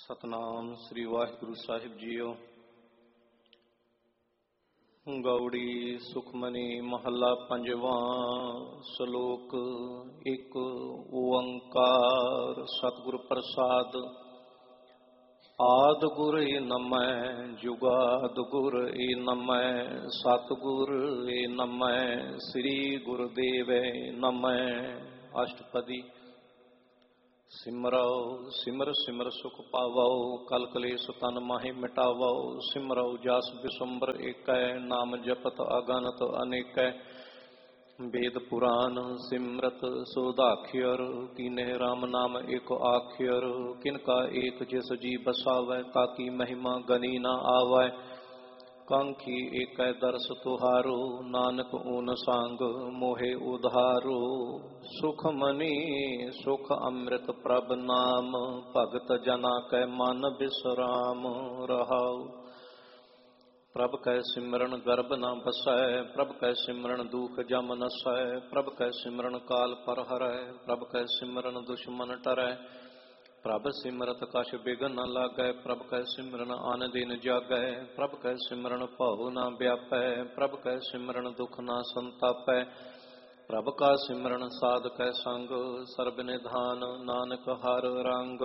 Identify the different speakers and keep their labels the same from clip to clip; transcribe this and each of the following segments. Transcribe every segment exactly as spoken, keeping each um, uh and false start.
Speaker 1: ਸਤਨਾਮ ਸ੍ਰੀ ਵਾਹਿਗੁਰੂ ਸਾਹਿਬ JIO. Gauri Sukhmani ਮਹੱਲਾ ਪੰਜਵਾਂ। ਸ਼ਲੋਕ ਇੱਕ ਓੰਕਾਰ ਸਤਿਗੁਰ ਪ੍ਰਸਾਦ। ਆਦਿ ਗੁਰ ਏ ਨਮੈ, ਜੁਗਾਦਿ ਗੁਰ ਏ ਨਮੈ, ਸਤਿਗੁਰ ਏ ਨਮੈ, ਸ੍ਰੀ ਗੁਰਦੇਵ ਏ ਨਮੈ। ਅਸ਼ਟਪਦੀ। ਸਿਮਰਉ ਸਿਮਰ ਸਿਮਰ ਸੁਖ ਪਾਵਉ, ਕਲ ਕਲੇਸ਼ ਤਨ ਮਾਹਿ ਮਿਟਾਵਉ। ਸਿਮਰਉ ਜਸ ਬਿਸੰਬਰ ਏਕੈ, ਨਾਮ ਜਪਤ ਅਗਨਤ ਅਨੇਕੈ। ਵੇਦ ਪੁਰਾਨ ਸਿਮਰਤ ਸੋਧਾਖਿਅਰ, ਕੀਨਹਿ ਰਾਮ ਨਾਮ ਏਕ ਆਖਿਅਰ। ਕਿਨ ਕਾ ਏਕ ਜਿਸ ਜੀ ਬਸਾਵੈ, ਤਾਕੀ ਮਹਿਮਾ ਗਨੀ ਨਾ ਆਵੈ। ਕਾਂਖੀ ਏਕੈ ਦਰਸ ਤੁਹਾਰੋ, ਨਾਨਕ ਓਨ ਸੰਗ ਮੋਹਿ ਉਧਾਰੋ। ਸੁਖ ਮਨੀ ਸੁਖ ਅੰਮ੍ਰਿਤ ਪ੍ਰਭ ਨਾਮ, ਭਗਤ ਜਨਾ ਕੈ ਮਨ ਬਿਸਰਾਮ ਰਹਾਉ। ਪ੍ਰਭ ਕੈ ਸਿਮਰਨ ਗਰਭ ਨ ਬਸੈ, ਪ੍ਰਭ ਕੈ ਸਿਮਰਨ ਦੁਖ ਜਮ ਨਸੈ। ਪ੍ਰਭ ਕੈ ਸਿਮਰਨ ਕਾਲ ਪਰ ਹਰੈ, ਪ੍ਰਭ ਕੈ ਸਿਮਰਨ ਦੁਸ਼ਮਨ ਟਰੈ। ਪ੍ਰਭ ਸਿਮਰਤ ਕਛ ਬਿਘਨ ਨ ਲਾਗੈ, ਪ੍ਰਭ ਕੈ ਸਿਮਰਨ ਆਨ ਦਿਨ ਜਾਗੈ। ਪ੍ਰਭ ਕੈ ਸਿਮਰਨ ਭਉ ਨ ਵਿਆਪੈ, ਪ੍ਰਭ ਕੈ ਸਿਮਰਨ ਦੁਖ ਨ ਸੰਤਾਪੈ। ਪ੍ਰਭ ਕਾ ਸਿਮਰਨ ਸਾਧ ਕੈ ਸੰਗ, ਸਰਬ ਨਿਧਾਨ ਨਾਨਕ ਹਰ ਰੰਗ।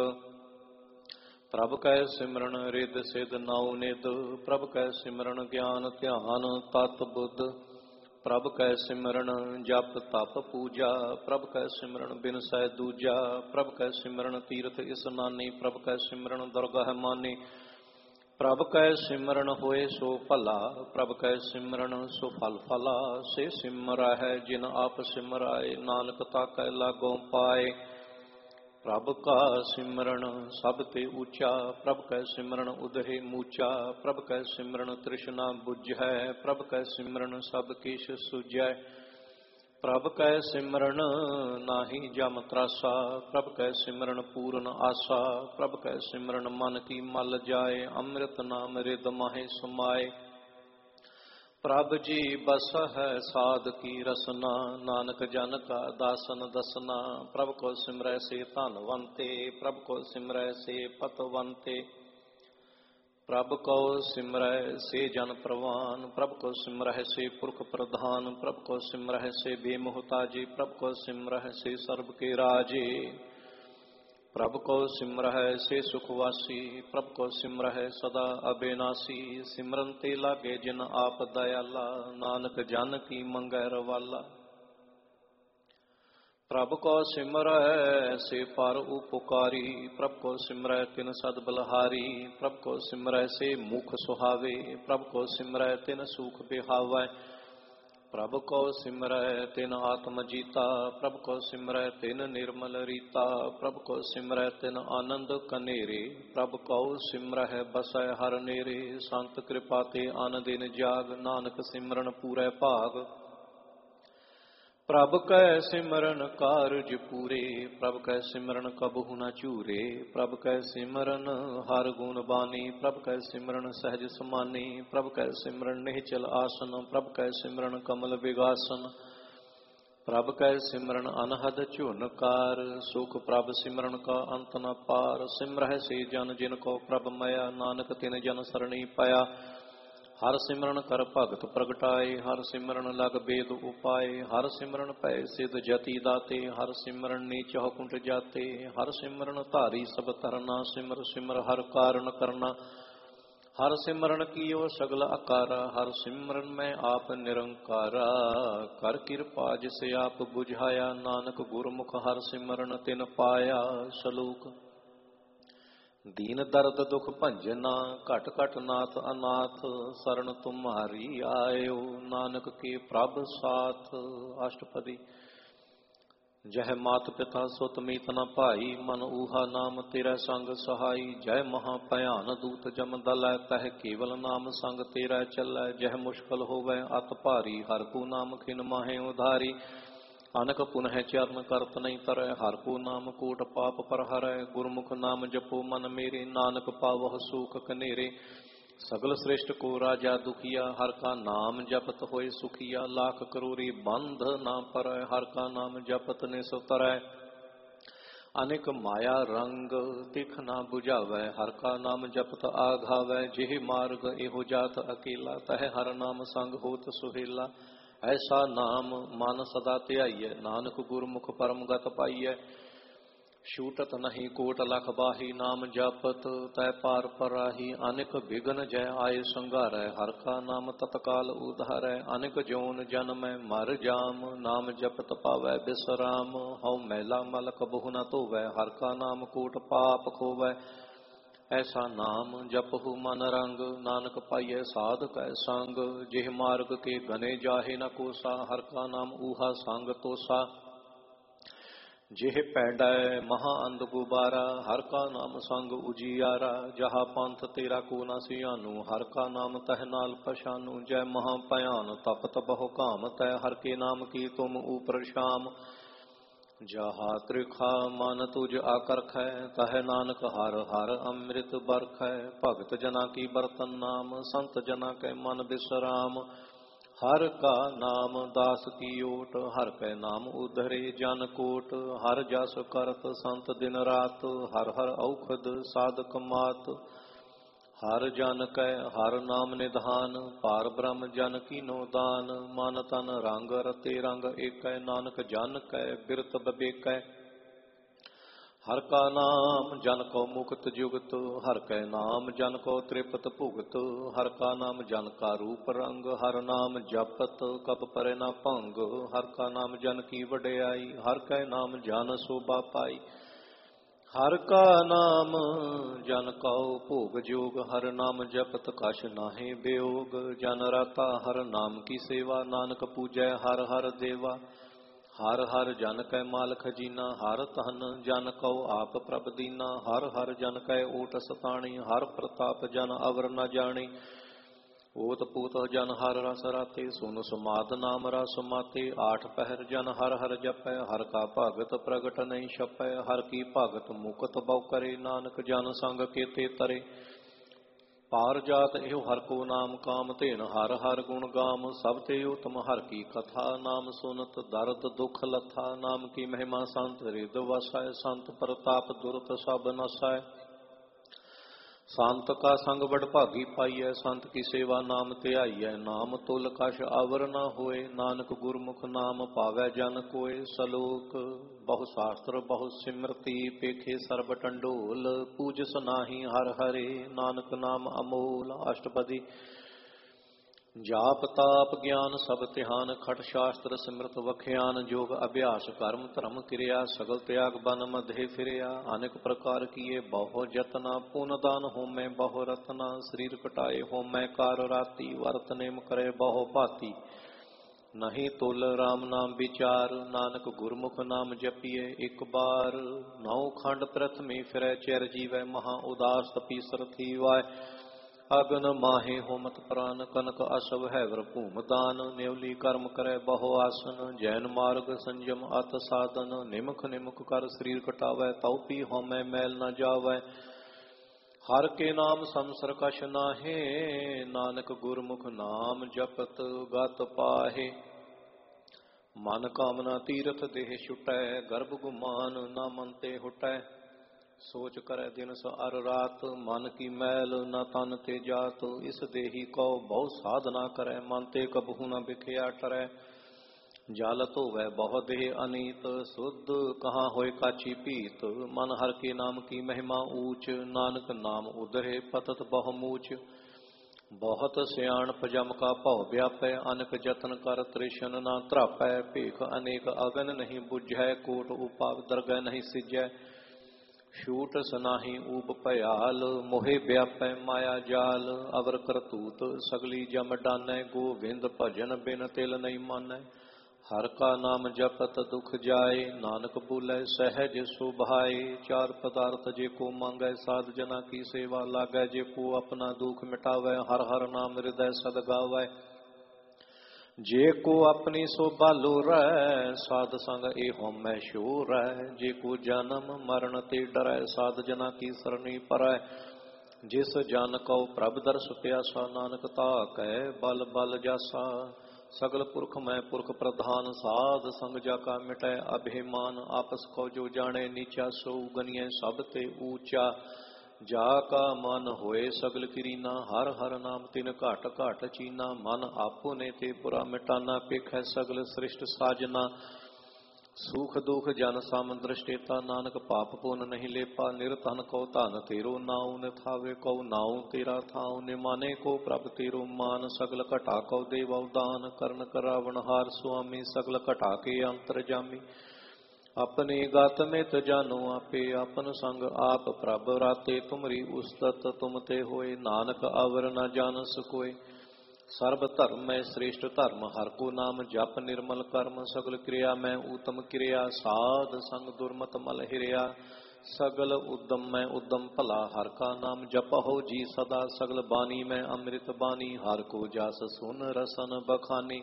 Speaker 1: ਪ੍ਰਭ ਕੈ ਸਿਮਰਨ ਰਿੱਧ ਸਿੱਧ ਨਉ ਨਿਧ, ਪ੍ਰਭ ਕੈ ਸਿਮਰਨ ਗਿਆਨ ਧਿਆਨ ਤਤ ਬੁੱਧ। ਪ੍ਰਭ ਕੈ ਸਿਮਰਨ ਜਪ ਤਪ ਪੂਜਾ, ਪ੍ਰਭ ਕੈ ਸਿਮਰਨ ਬਿਨਸੈ ਦੂਜਾ। ਪ੍ਰਭ ਕੈ ਸਿਮਰਨ ਤੀਰਥ ਇਸਨਾਨੀ, ਪ੍ਰਭ ਕੈ ਸਿਮਰਨ ਦਰਗਾਹ ਮਾਨੀ। ਪ੍ਰਭ ਕੈ ਸਿਮਰਨ ਹੋਏ ਸੋ ਭਲਾ, ਪ੍ਰਭ ਕੈ ਸਿਮਰਨ ਸੋ ਫਲ ਫਲਾ। ਸੇ ਸਿਮਰਹਿ ਜਿਨ ਆਪ ਸਿਮਰਾਏ, ਨਾਨਕ ਤਾਕੈ ਲਾਗੋ ਪਾਏ। ਪ੍ਰਭ ਕਾ ਸਿਮਰਨ ਸਭ ਤੇ ਉੱਚਾ, ਪ੍ਰਭ ਕੈ ਸਿਮਰਨ ਉਦਰੇ ਮੂਚਾ। ਪ੍ਰਭ ਕੈ ਸਿਮਰਨ ਤ੍ਰਿਸ਼ਨਾ ਬੁਝੈ, ਪ੍ਰਭ ਕੈ ਸਿਮਰਨ ਸਭ ਕਿਛ ਸੁਝੈ। ਪ੍ਰਭ ਕੈ ਸਿਮਰਨ ਨਾਹੀ ਜਮ ਤਰਾਸਾ, ਪ੍ਰਭ ਕੈ ਸਿਮਰਨ ਪੂਰਨ ਆਸਾ। ਪ੍ਰਭ ਕੈ ਸਿਮਰਨ ਮਨ ਕੀ ਮਲ ਜਾਏ, ਅੰਮ੍ਰਿਤ ਨਾਮ ਰਿਦ ਮਾਹਿ ਸਮਾਏ। ਪ੍ਰਭ ਜੀ ਬਸਹਿ ਸਾਧ ਕੀ ਰਸਨਾ, ਨਾਨਕ ਜਨ ਕਾ ਦਾਸਨ ਦਸਨਾ। ਪ੍ਰਭ ਕੋ ਸਿਮਰੈ ਸੇ ਧਨਵੰਤੇ, ਪ੍ਰਭ ਕੋ ਸਿਮਰੈ ਸੇ ਪਤਵੰਤੇ। ਪ੍ਰਭ ਕਉ ਸਿਮਰੈ ਸੇ ਜਨ ਪ੍ਰਵਾਨ, ਪ੍ਰਭ ਕੋ ਸਿਮਰਹਿ ਸੇ ਪੁਰਖ ਪ੍ਰਧਾਨ। ਪ੍ਰਭ ਕੋ ਸਿਮਰਹਿ ਸੇ ਬੇਮੁਹਤਾਜੀ, ਪ੍ਰਭ ਕੋ ਸਿਮਰਹਿ ਸੇ ਸਰਬ ਕੇ ਰਾਜੇ। ਪ੍ਰਭ ਕੋ ਸਿਮਰਹਿ ਸੇ ਸੁਖਵਾਸੀ, ਪ੍ਰਭ ਕੋ ਸਿਮਰਹਿ ਸਦਾ ਅਬਿਨਾਸੀ। ਸਿਮਰਨ ਤੇ ਲਾਗੇ ਜਿਨ ਆਪ ਦਇਆਲਾ, ਨਾਨਕ ਜਨ ਕੀ ਮੰਗੈ ਰਵਾਲਾ। ਪ੍ਰਭ ਕੋ ਸਿਮਰੈ ਸੇ ਪਰ ਉਪਕਾਰੀ, ਪ੍ਰਭ ਕੋ ਸਿਮਰੈ ਤਿਨ ਸਦ ਬਲਹਾਰੀ। ਪ੍ਰਭ ਕੋ ਸਿਮਰੈ ਸੇ ਮੁਖ ਸੁਹਾਵੇ, ਪ੍ਰਭ ਕੋ ਸਿਮਰੈ ਤਿਨ ਸੂਖ ਬਿਹਾਵੈ। ਪ੍ਰਭ ਕੋ ਸਿਮਰੈ ਤਿਨ ਆਤਮ ਜੀਤਾ, ਪ੍ਰਭ ਕੋ ਸਿਮਰੈ ਤਿਨ ਨਿਰਮਲ ਰੀਤਾ। ਪ੍ਰਭ ਕੋ ਸਿਮਰੈ ਤਿਨ ਆਨੰਦ ਕਨੇਰੇ, ਪ੍ਰਭ ਕਉ ਸਿਮਰਹਿ ਬਸੈ ਹਰ ਨੇਰੇ। ਸੰਤ ਕਿਰਪਾ ਤੇ ਅਨ ਦਿਨ ਜਾਗ, ਨਾਨਕ ਸਿਮਰਨ ਪੂਰੈ ਭਾਗ। ਪ੍ਰਭ ਕੈ ਸਿਮਰਨ ਕਾਰਜ ਪੂਰੇ, ਪ੍ਰਭ ਕੈ ਸਿਮਰਨ ਕਬਹੂ ਨ ਝੂਰੇ। ਪ੍ਰਭ ਕੈ ਸਿਮਰਨ ਹਰ ਗੁਣ ਬਾਨੀ, ਪ੍ਰਭ ਕੈ ਸਿਮਰਨ ਸਹਿਜ ਸਮਾਨੀ। ਪ੍ਰਭ ਕੈ ਸਿਮਰਨ ਨਿਹਚਲ ਆਸਨ, ਪ੍ਰਭ ਕੈ ਸਿਮਰਨ ਕਮਲ ਵਿਗਾਸਨ। ਪ੍ਰਭ ਕੈ ਸਿਮਰਨ ਅਨਹਦ ਝੁਨਕਾਰ, ਸੁਖ ਪ੍ਰਭ ਸਿਮਰਨ ਕਾ ਅੰਤ ਨ ਪਾਰ। ਸਿਮਰਹਿ ਸੇ ਜਨ ਜਿਨ ਕੋ ਪ੍ਰਭ ਮਇਆ, ਨਾਨਕ ਤਿਨ ਜਨ ਸਰਣੀ ਪਾਇਆ। ਹਰ ਸਿਮਰਨ ਕਰ ਭਗਤ ਪ੍ਰਗਟਾਏ, ਹਰ ਸਿਮਰਨ ਲਗ ਬੇਦ ਉਪਾਏ। ਹਰ ਸਿਮਰਨ ਭੈ ਸਿਧ ਜਤੀ ਦਾਤੇ, ਹਰ ਸਿਮਰਨ ਨੀਚ ਹੁਕੁੰਟ ਜਾਤੇ। ਹਰ ਸਿਮਰਨ ਧਾਰੀ ਸਭ ਧਰਨਾ, ਸਿਮਰ ਸਿਮਰ ਹਰ ਕਾਰਨ ਕਰਨਾ। ਹਰ ਸਿਮਰਨ ਕੀਓ ਸਗਲ ਆਕਾਰਾ, ਹਰ ਸਿਮਰਨ ਮੈਂ ਆਪ ਨਿਰੰਕਾਰਾ। ਕਰ ਕਿਰਪਾ ਜਿਸ ਆਪ ਬੁਝਾਇਆ, ਨਾਨਕ ਗੁਰਮੁਖ ਹਰ ਸਿਮਰਨ ਤਿਨ ਪਾਇਆ। ਸ਼ਲੋਕ। ਦੀਨ ਦਰਦ ਦੁਖ ਭੰਜਨਾ, ਘਟ ਘਟ ਨਾਥ ਅਨਾਥ। ਸਰਨ ਤੁਮਹਾਰੀ ਆਇਓ, ਨਾਨਕ ਕੇ ਪ੍ਰਭ ਸਾਥ। ਅਸ਼ਟਪਦੀ। ਜਹ ਮਾਤ ਪਿਤਾ ਸੁਤ ਮੀਤ ਨ ਭਾਈ, ਮਨ ਊਹਾ ਨਾਮ ਤੇਰਾ ਸੰਗ ਸਹਾਈ। ਜੈ ਮਹਾ ਭਿਆਨ ਦੂਤ ਜਮ ਦਲੈ, ਤਹ ਕੇਵਲ ਨਾਮ ਸੰਗ ਤੇਰਾ ਚੱਲੈ। ਜਹ ਮੁਸ਼ਕਲ ਹੋਵੈ ਅਤ ਭਾਰੀ, ਹਰ ਕੋ ਨਾਮ ਖਿਨ ਮਾਹੇ ਉਧਾਰੀ। ਅਨਕ ਪੁਨਹ ਚਰਨ ਕਰਤ ਨਹੀਂ ਤਰੈ, ਹਰ ਕੋ ਨਾਮ ਕੋਟ ਪਾਪ ਪਰ ਹਰੈ। ਗੁਰਮੁਖ ਨਾਮ ਜਪੋ ਮਨ ਮੇਰੇ, ਨਾਨਕ ਪਾਵਹੁ ਸੂਖ ਕਨੇਰੇ। ਸਗਲ ਸ੍ਰਿਸ਼ਟ ਕੋ ਰਾਜਾ ਦੁਖੀਆ, ਹਰ ਕਾ ਨਾਮ ਜਪਤ ਹੋਏ ਸੁਖੀਆ। ਲਾਖ ਕਰੋੜੀ ਬੰਧ ਨਾ ਪਰੈ, ਹਰ ਕਾ ਨਾਮ ਜਪਤ ਨਿਸ ਤਰੈ। अनेक माया रंग तिख ना बुझावै, हर का नाम जपत आघावै। जेह मार्ग एहो जात अकेला, तह हर नाम संग होत सुहेला। ऐसा नाम मन सदा ध्याइयै, नानक गुरमुख परम गत पाइयै। छूटत नहीं कोट लख बाही, नाम जपत तै पार पराही। अनेक विघ्न जय आए संघारै, हर का नाम तत्काल उधारै। अनेक जोन जन्मै मर जाम, नाम जपत पावै बिसराम। हौ मैला मल कबहु न धोवै, हर का नाम कोट पाप खोवै। ऐसा नाम जपहु मन रंग, नानक पाइयै साध कै संग। जेह मार्ग के गने जाहे न कोसा, हर का नाम ऊहा संग तोसा। जेह पैडै महा अंध गुबारा, हर का नाम संग उजियारा। जहा पंथ तेरा को न सियानू, हर का नाम तह नाल पछानू। जय महा भयान तपत बहु काम, तय हर के नाम की तुम ऊपर शाम। जहा त्रिखा मन तुझ आकरखै, तह नानक हर हर अमृत बरखै। भगत जना की बरतन नाम, संत जना के मन बिसराम। हर का नाम दास की ओट, हर कै नाम उधरे जन कोट। हर जस करत संत दिन रात, हर हर औखद साधक मात। हर जन कै हर नाम निधान, पार ब्रह्म जन कीनो दान। मन तन रंग रते रंग एकै, नानक जन कै बिरत बबेकै। हर का नाम जन को मुक्त जुगत, हर कै नाम जन को त्रिपत भुगत। हर का नाम जन का रूप रंग, हर नाम जपत कब परे न भंग। हर का नाम जन की वडियाई, हर कै नाम जन शोभा पाई। हर का नाम जन कौ भोग जोग, हर नाम जपत कछ नाहि वियोग। जन राता हर नाम की सेवा, नानक पूजै हर हर देवा। हर हर जन कै माल खजीना, हर तन जन कौ आप प्रभ दीना। हर हर जन कै ओट सताणी, हर प्रताप जन अवर न जानी। ओत पूत जन हर रस राते, सुन समाद नाम रस माते। आठ पहर जन हर हर जपै, हर का भगत प्रगट नहीं छपै। हर की भगत मुकत बहु करे, नानक जन संग केते तरे। पार जात एहो हर को नाम काम, तेन हर हर गुण गाम। सब ते उत्तम हर की कथा, नाम सुनत दर्द दुख लथा। नाम की महिमा संत हृद वसै, संत प्रताप दुरत सब नसै। संत का संग बड़ भागी पाइयै, संत की सेवा नाम ध्याइयै। नाम तुल कछ अवर न होए, नानक गुरमुख नाम पावै जन कोय। सलोक बहु शास्त्र बहु सिमरती, पेखे सर्ब टंडोल। पूजस नाही हर हरे, नानक नाम अमोल। अष्टपदी जाप ताप ज्ञान सब ध्यान, खट शास्त्र सिमरत वख्यान। जोग अभ्यास कर्म धर्म क्रिया, सगल त्याग बन मधे फिरया। अनेक प्रकार किए बहु जतना, पुन दान होमै बहु रतना। शरीर कटाए होमै कार राती, वर्त नेम करे बहु भाती। नहीं तुल राम नाम विचार, नानक गुरमुख नाम जपिए एक बार। नौ खंड प्रथमे फिरै चिर जीवै, महा उदास तपीसर थीवै। अगन माहे होमत प्राण, कनक असव हैवर भूम दान। नेवली कर्म करे बहु आसन, जैन मार्ग संयम अत साधन। निमख निमख कर शरीर कटावै, तौ पी होमै मैल न जावै। हर के नाम संसर कछ नाहे, नानक गुरमुख नाम जपत गत पाहे। मन कामना तीरथ देह छुटै, गर्भ गुमान न मन ते हुटै। सोच करे दिन स अर रात, मन की मैल न तन ते जात। इस देही को बहु साधना करे, मन ते कबहु न बिखया टरै। जल धोवै बहु देह अनीत, शुद्ध कहाँ होए काछी पीत। मन हर के नाम की महिमा ऊंच, नानक नाम उधरे पतत बहु मूच। बहुत सियाणप जम का भव व्यापै, अनक जतन कर तृष्ण न त्रापै। भीख अनेक अगन नहीं बुझै, कोट उपाव दरगह नहीं सिजै। छूट सनाही ऊप भयाल, मोहे व्यापै माया जाल। अवर करतूत सगली जम डानै, गोविंद भजन बिन तिल नहीं मानै। हर का नाम जपत दुख जाए, नानक बोलै सहज सुभाए। चार पदार्थ जे को मांगै, साध जना की सेवा लागै। जे को अपना दुख मिटावै, हर हर नाम हृदय सद गावै। जे को अपनी शोभा लोरै, साध संग ए होमै शोरै। जे को जन्म मरण ते डरै, साध जना की सरनी परै। जिस जन को प्रभ दर्श प्यासा, नानक ताकै बल बल जासा। सगल पुरख मैं पुरख प्रधान साध संग जाका मिटै अभिमान आपस को जो जाने नीचा सो गनिय सब ते ऊंचा जाका मन होए सगल किरीना हर हर नाम तिन घाट घाट चीना मन आपो ने ते बुरा मिटाना पेखै सगल सृष्ट साजना सुख दुख जन सम दृष्टेता नानक पाप पुन नहीं लेपा निरतन को धन तेरो नाउ निथावे को नाउ तेरा थाउ निमाने को प्रभ तेरो मान सगल घटा को देव दान करण करावण हार स्वामी सगल घटा के अंतर जामी अपने गात में त जानो आपे अपन संग आप प्रभ राते तुमरी उस्तत तुम ते होए नानक अवर न जानस कोय सर्व धर्म में श्रेष्ठ धर्म हर को नाम जप निर्मल कर्म सगल क्रिया में उत्तम क्रिया साध संग दुर्मत मल हिरिया सगल उद्दम में उद्दम भला हर का नाम जपहो जी सदा सगल बानी में अमृत बानी हर को जास सुन रसन बखानी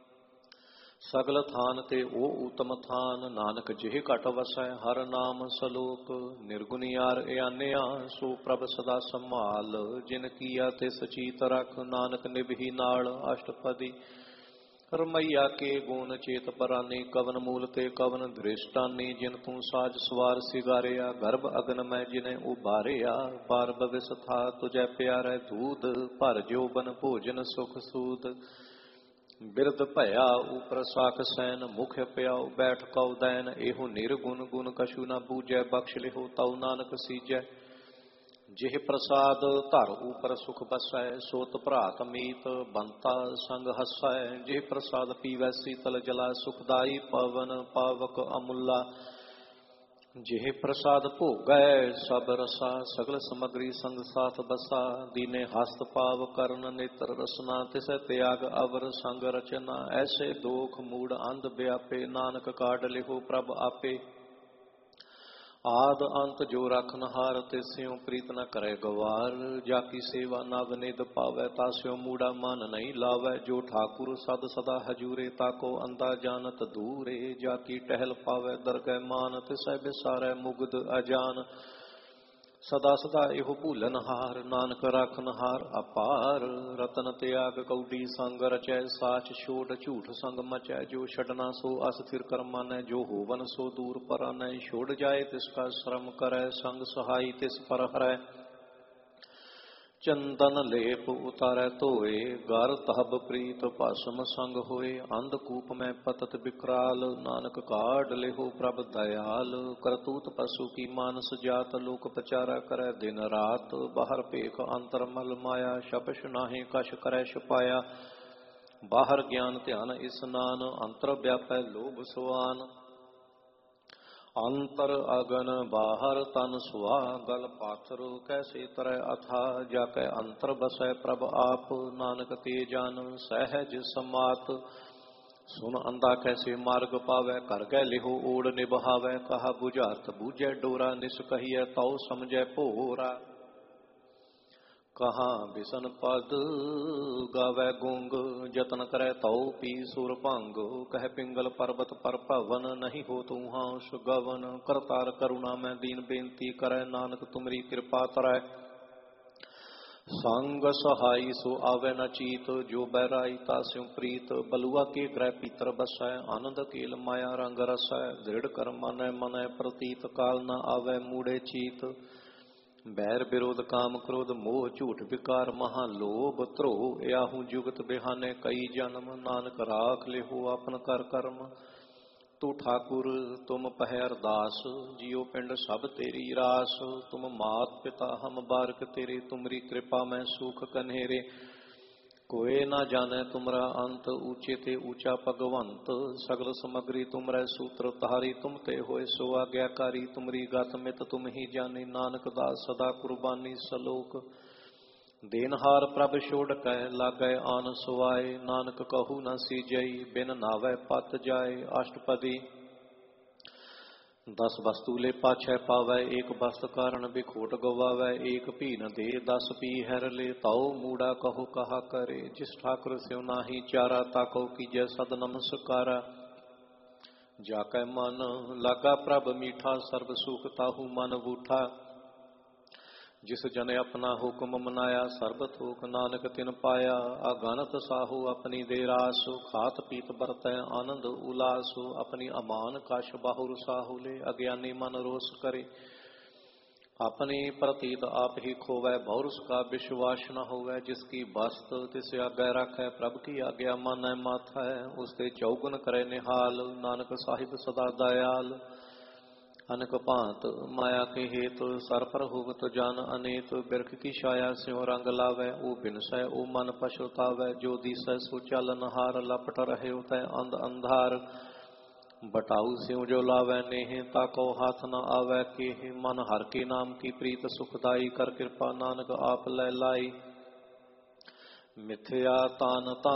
Speaker 1: सगल थान ते ओ उत्तम थान नानक जिह घट वसै हर नाम सलोक निर्गुनियार यानिया सो प्रभ सदा संभाल जिन किया ते सचीत रख नानक निभि नाल अष्टपदी रमैया के गुण चेत परानी कवन मूल ते कवन दृष्टानी जिन तू साज सवार सिगारिया गर्भ अगन में जिने उबारिया बार बविस था तुझे प्यारे दूध भर जोबन भोजन सुख सूद बिरद भया ऊपर साख सैन मुख प्याओ बैठ कौ दैन एहो निर्गुण गुण कछु न बूझै बख्श लिहो तौ नानक सीजै जिह प्रसाद धर ऊपर सुख बसै सोत भ्रात मीत बंता संग हसै जिह प्रसाद पीवै शीतल जला सुखदाई पवन पावक अमुला जिह प्रसाद भोगै सब रसा सगल समग्री संग साथ बसा दीने हस्त पाव करण नेत्र रसना तिस त्याग अवर संग रचना ऐसे दोख मूड अंध व्यापे नानक काढ़ लिहो प्रभ आपे आद अंत जो रखन हार तिस्यों प्रीत न करे गवार जाकी सेवा नव निध पावै तास्यों मूड़ा मन नहीं लावै जो ठाकुर सद सदा हजूरे ताको अंधा जानत दूरे जाकी टहल पावै दरगह मान तिसै बिसारै मुग्ध अजान सदा सदा एहो भूलन हार नानक राखन हार अपार रतन त्याग कौडी संग रचै साच छोट झूठ संग मचै जो छड़ना सो अस्थिर कर मानै जो होवन सो दूर परानै छोड़ जाए तिसका श्रम करै संग सहाई तिस पर हरै चंदन लेप उतारै धोए घर तहब प्रीत भस्म संग होए अंधकूप में पतत विकराल नानक काढ़ लेहो प्रभ दयाल करतूत पशु की मानस जात लोक प्रचारा करै दिन रात बाहर पेख अंतर मल माया शपश नाहे कश करै छुपाया बाहर ज्ञान ध्यान स्नान अंतर व्यापै लोभ सुआन अंतर अगन बाहर तन सुहा गल पाथर कैसे तरह अथा जाकै अंतर बसै प्रभ आप नानक ते जान सहज समात सुन अंधा कैसे मार्ग पावै कर गै लिहो ओड़ निबहावै कहा बुझारत बूझै डोरा निस कहिए तौ समझै भोरा कहाँ बिसन पद गावै गुंग जतन करे तौ पी सुर भंग कह पिंगल पर्वत पर भवन नहीं हो तू हांस गवन करतार करुणा में दीन बेनती करे नानक तुमरी कृपा तरै संग सहाई सो आवे न चीत जो बैराई तास्यों प्रीत बलुआ के ग्रह पीतर बसै आनंद केल माया रंग रसै दृढ़ कर मन मन प्रतीत काल न आवे मूढ़े चीत बैर विरोध काम क्रोध मोह झूठ विकार महा लोभ ध्रोह याहू जुगत बिहाने कई जन्म नानक राख लिहो अपन कर कर्म तू ठाकुर तुम पहै अरदास जियो पिंड सब तेरी रास तुम मात पिता हम बारक तेरे तुमरी कृपा में सुख कन्हेरे कोई ना जाने तुमरा अंत ऊंचे ते ऊंचा भगवंत सगल समग्री तुमरै सूत्र तारी तुम ते होए सो आज्ञाकारी तुमरी गत मित तुम ही जानी नानक दास सदा कुर्बानी सलोक देनहार प्रभ छोड़ कै लागै आन सुआए नानक कहू न सीजई बिन नावै पत जाए अष्टपदी दस वस्तु ले पाछै पावै एक वस्त कारण बिखोट गवावै एक भी न दे दस पी हर ले ताओ मूड़ा कहो कहा करे जिस ठाकुर स्यों नाही चारा ताको कीजै सद नमस्कारा जाकै मन लागा प्रभ मीठा सर्व सुख ताहू मन बूठा जिस जन अपना हुक्म मनाया सर्ब थोक नानक तिन पाया। अगणत साहू अपनी दे रासु खात पीत बरतै आनंद उलासु। अपनी अमान कश बाहुर साहू ले अज्ञानी मन रोष करे। अपनी प्रतीत आप ही खोवै बहुरस का विश्वास न होवै। जिसकी बस्त तिस आज्ञा रखै प्रभ की आज्ञा मानै माथै। उसते चौगुन करे निहाल नानक साहिब सदा दयाल। अनक भांत माया के हेतु सर पर हुगत जान अनेत। बिरख की छाया स्यों रंग लावै ओ बिनसै ओ मन पछुतावै। जो दिसै सो चलन हार लपट रहे तै अंध अंधार। बटाऊ स्यों जो लावै नेह ताको हाथ न आवै केह। मन हर के नाम की प्रीत सुखदाई कर कृपा नानक आप लै लाई। मिथ्या तान तान